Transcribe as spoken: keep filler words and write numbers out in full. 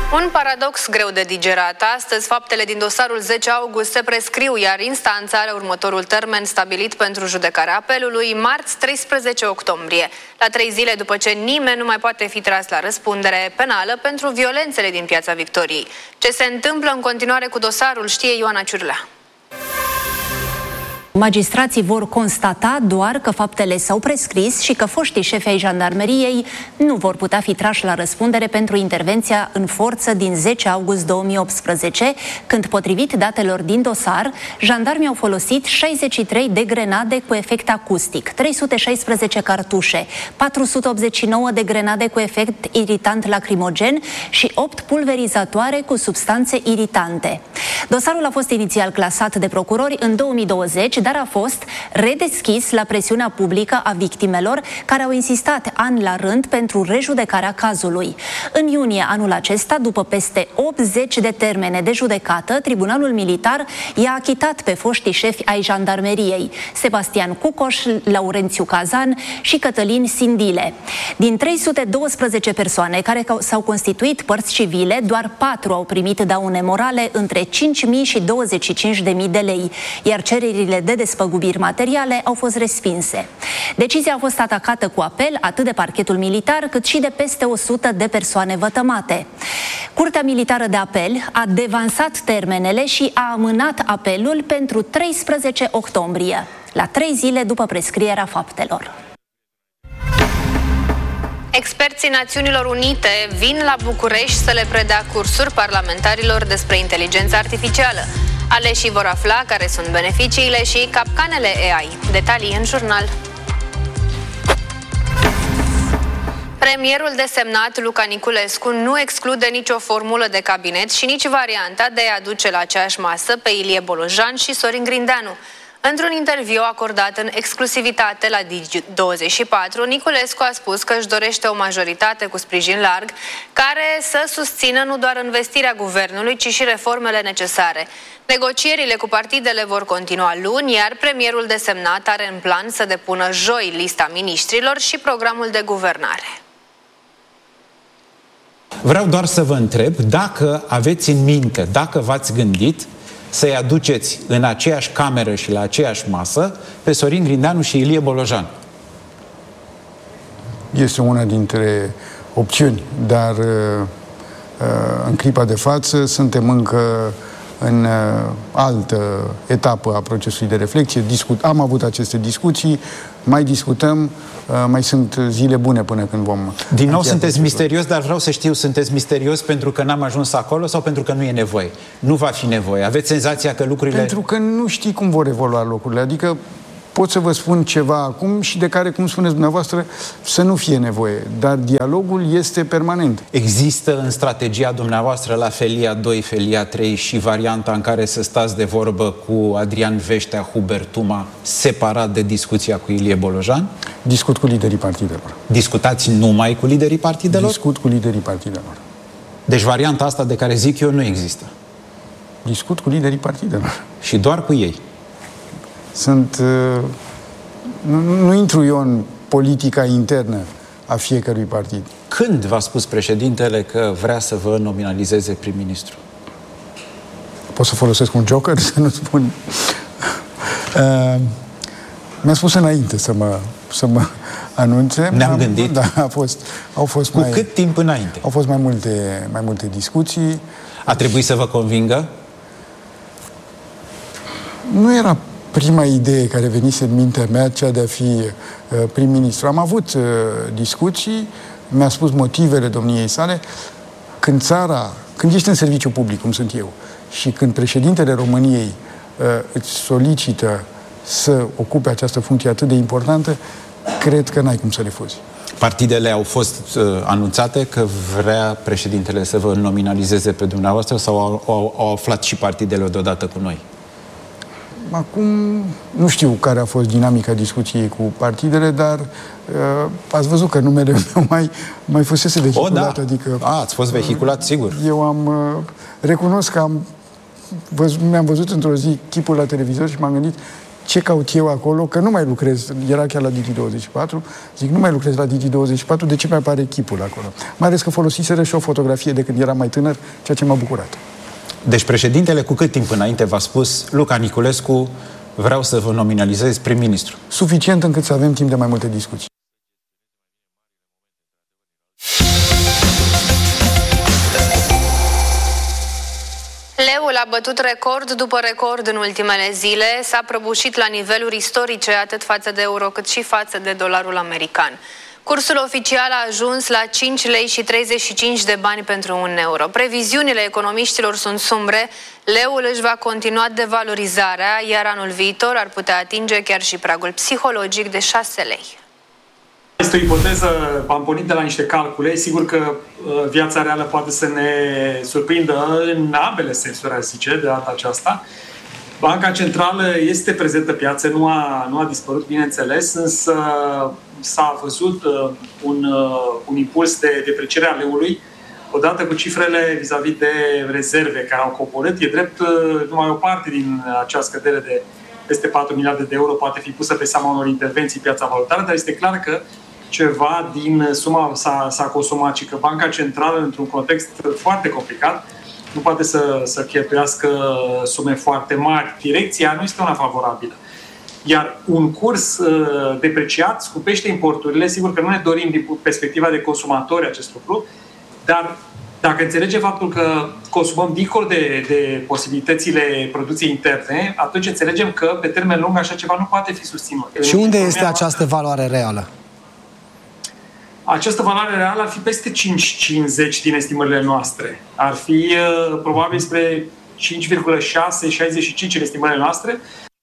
Un paradox greu de digerat. Astăzi, faptele din dosarul zece august se prescriu, iar instanța are următorul termen stabilit pentru judecarea apelului, marți treisprezece octombrie, la trei zile după ce nimeni nu mai poate fi tras la răspundere penală pentru violențele din Piața Victoriei. Ce se întâmplă în continuare cu dosarul știe Ioana Ciurlea. Magistrații vor constata doar că faptele s-au prescris și că foștii șefi ai jandarmeriei nu vor putea fi trași la răspundere pentru intervenția în forță din zece august două mii optsprezece, când, potrivit datelor din dosar, jandarmii au folosit șaizeci și trei de grenade cu efect acustic, trei sute șaisprezece cartușe, patru sute optzeci și nouă de grenade cu efect iritant lacrimogen și opt pulverizatoare cu substanțe iritante. Dosarul a fost inițial clasat de procurori în două mii douăzeci, dar a fost redeschis la presiunea publică a victimelor, care au insistat ani la rând pentru rejudecarea cazului. În iunie anul acesta, după peste optzeci de termene de judecată, Tribunalul Militar i-a achitat pe foștii șefi ai jandarmeriei, Sebastian Cucoș, Laurențiu Cazan și Cătălin Sindile. Din trei sute douăsprezece persoane care s-au constituit părți civile, doar patru au primit daune morale între cinci mii și douăzeci și cinci de mii de lei, iar cererile de despăgubiri materiale au fost respinse. Decizia a fost atacată cu apel atât de parchetul militar cât și de peste o sută de persoane vătămate. Curtea Militară de Apel a devansat termenele și a amânat apelul pentru treisprezece octombrie, la trei zile după prescrierea faptelor. Experții Națiunilor Unite vin la București să le predea cursuri parlamentarilor despre inteligența artificială. Aleșii vor afla care sunt beneficiile și capcanele A I. Detalii în jurnal. Premierul desemnat, Luca Niculescu, nu exclude nicio formulă de cabinet și nici varianta de a aduce la aceeași masă pe Ilie Bolojan și Sorin Grindeanu. Într-un interviu acordat în exclusivitate la Digi douăzeci și patru, Niculescu a spus că își dorește o majoritate cu sprijin larg, care să susțină nu doar învestirea guvernului, ci și reformele necesare. Negocierile cu partidele vor continua luni, iar premierul desemnat are în plan să depună joi lista miniștrilor și programul de guvernare. Vreau doar să vă întreb dacă aveți în minte, dacă v-ați gândit să-i aduceți în aceeași cameră și la aceeași masă pe Sorin Grindeanu și Ilie Bolojan. Este una dintre opțiuni, dar în clipa de față suntem încă în altă etapă a procesului de reflexie. Discut, am avut aceste discuții, mai discutăm, mai sunt zile bune până când vom... Din nou sunteți misterios, dar vreau să știu, sunteți misterios pentru că n-am ajuns acolo sau pentru că nu e nevoie? Nu va fi nevoie. Aveți senzația că lucrurile... Pentru că nu știi cum vor evolua lucrurile. Adică pot să vă spun ceva acum și de care, cum spuneți dumneavoastră, să nu fie nevoie. Dar dialogul este permanent. Există în strategia dumneavoastră la Felia doi, Felia trei și varianta în care să stați de vorbă cu Adrian Veștea, Hubert Tuma, separat de discuția cu Ilie Bolojan? Discut cu liderii partidelor. Discutați numai cu liderii partidelor? Discut cu liderii partidelor. Deci varianta asta de care zic eu nu există? Discut cu liderii partidelor. Și doar cu ei? Sunt... Nu, nu intru eu în politica internă a fiecărui partid. Când v-a spus președintele că vrea să vă nominalizeze prim-ministru? Pot să folosesc un joker să nu spun... Uh, mi-a spus înainte să mă, să mă anunțe. Ne-am gândit? Da, a fost, au fost Cu mai, cât timp înainte? Au fost mai multe, mai multe discuții. A trebuit să vă convingă? Nu era prima idee care venise în mintea mea, cea de a fi uh, prim-ministru. Am avut uh, discuții, mi-a spus motivele domniei sale. Când țara, când ești în serviciu public, cum sunt eu, și când președintele României uh, îți solicită să ocupe această funcție atât de importantă, cred că n-ai cum să refuzi. Partidele au fost uh, anunțate că vrea președintele să vă nominalizeze pe dumneavoastră sau au, au, au aflat și partidele deodată cu noi? Acum nu știu care a fost dinamica discuției cu partidele, dar uh, ați văzut că numele meu mai, mai fusese vehiculat. O, da. Adică, A, ați fost vehiculat, uh, sigur. Eu am uh, recunosc că am văzut, mi-am văzut într-o zi chipul la televizor și m-am gândit ce caut eu acolo, că nu mai lucrez, era chiar la Digi douăzeci și patru, zic, nu mai lucrez la Digi douăzeci și patru, de ce mai apare chipul acolo? Mai ales că folosiseră și o fotografie de când eram mai tânăr, ceea ce m-a bucurat. Deci președintele cu cât timp înainte v-a spus: Luca Niculescu, vreau să vă nominalizez prim-ministru? Suficient încât să avem timp de mai multe discuții. Leul a bătut record după record în ultimele zile, s-a prăbușit la niveluri istorice atât față de euro cât și față de dolarul american. Cursul oficial a ajuns la cinci lei și treizeci și cinci de bani pentru un euro. Previziunile economiștilor sunt sumbre, leul își va continua devalorizarea, iar anul viitor ar putea atinge chiar și pragul psihologic de șase lei. Este o ipoteză, am pornit de la niște calcule. Sigur că viața reală poate să ne surprindă în ambele sensuri, aș zice, de data aceasta. Banca Centrală este prezentă pe piață, nu a, nu a dispărut, bineînțeles, însă s-a văzut un, un impuls de depreciere a leului, odată cu cifrele vis-a-vis de rezerve care au coborât. E drept, numai o parte din acea scădere de peste patru miliarde de euro poate fi pusă pe seama unor intervenții în piața valutară, dar este clar că ceva din suma s-a, s-a consumat și că Banca Centrală, într-un context foarte complicat, nu poate să, să cheltuiască sume foarte mari. Direcția nu este una favorabilă. Iar un curs uh, depreciat scupește importurile. Sigur că nu ne dorim din perspectiva de consumatori acest lucru, dar dacă înțelegem faptul că consumăm dincolo de, de posibilitățile producției interne, atunci înțelegem că pe termen lung așa ceva nu poate fi susținut. Și unde este această valoare reală? Această valoare reală ar fi peste cinci virgulă cincizeci din estimările noastre. Ar fi uh, probabil spre cinci virgulă șase șaizeci și cinci în estimările noastre.